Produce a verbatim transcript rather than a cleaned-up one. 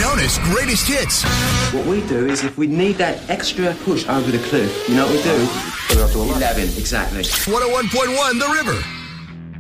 known as Greatest Hits. What we do is if we need that extra push over the cliff, you know what we do? Put it up to eleven. eleven, exactly. one oh one point one The River.